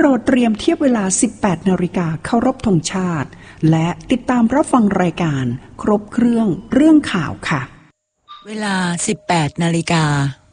รดเตรียมเทียบเวลา 18 นาฬิกาเคารพธงชาติและติดตามรับฟังรายการครบเครื่องเรื่องข่าวค่ะเวลา 18 นาฬิกา